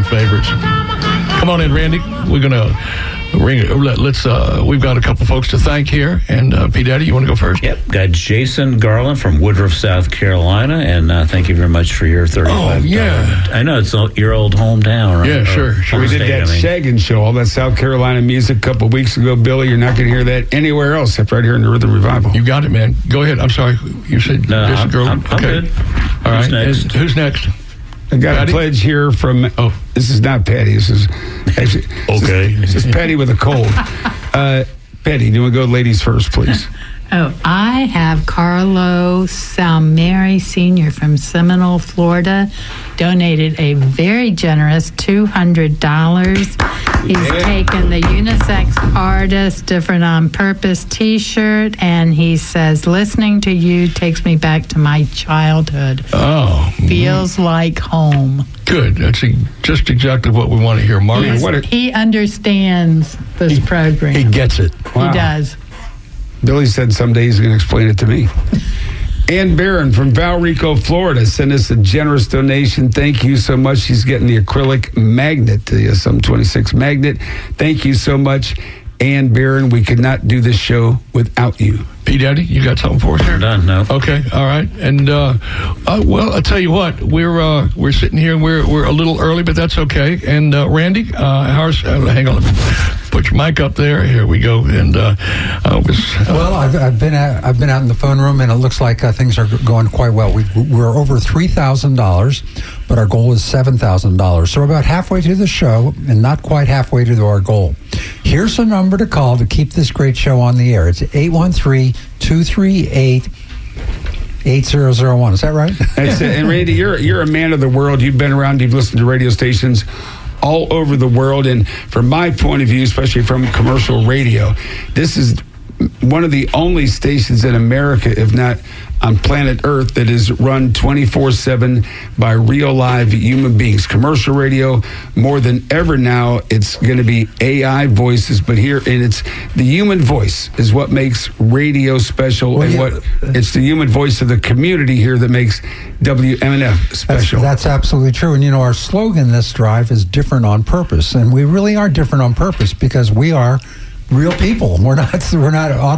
favorites. Come on in, Randy. We're gonna we've got a couple folks to thank here, and P. Daddy, you want to go first? Yep, got Jason Garland from Woodruff, South Carolina, and thank you very much for your $35. Oh, yeah. I know it's your old hometown, right? Yeah, sure. We did that Shaggin' Show, all that South Carolina music a couple weeks ago, Billy. You're not going to hear that anywhere else except right here in the Rhythm Revival. You got it, man. Go ahead. I'm sorry. You said no, Jason Garland? I'm good. All right. Who's next? I got Patty? a pledge here from. Oh, this is not Patty. This is actually okay. This is Patty with a cold. Patty, do you want to go ladies first, please? Oh, I have Carlo Salmeri Sr. from Seminole, Florida, donated a very generous $200. He's taken the unisex artist, different on purpose T-shirt, and he says, "Listening to you takes me back to my childhood. Oh, feels like home." Good. That's just exactly what we want to hear, Mark. He understands this program. He gets it. Wow. He does. Billy said someday he's going to explain it to me. Ann Barron from Valrico, Florida, sent us a generous donation. Thank you so much. She's getting the acrylic magnet, the Sum 26 magnet. Thank you so much, Ann Barron. We could not do this show without you. P. Daddy, you got something for us here? Done, no. Okay, all right. And, well, I'll tell you what. We're sitting here and we're a little early, but that's okay. And, Randy, hang on. Put your mic up there. Here we go. And well, I've been out in the phone room, and it looks like things are going quite well. We're over $3,000, but our goal is $7,000. So we're about halfway through the show, and not quite halfway to our goal. Here's the number to call to keep this great show on the air. It's 813-238-8001. Is that right? That's it. And Randy, you're a man of the world. You've been around. You've listened to radio stations all over the world. And from my point of view, especially from commercial radio, this is one of the only stations in America, if not on planet Earth, that is run 24/7 by real live human beings. Commercial radio, more than ever now, it's going to be AI voices, but here, and it's the human voice is what makes radio special, it's the human voice of the community here that makes WMNF special. That's absolutely true. And our slogan this drive is different on purpose, and we really are different on purpose because we are real people. We're not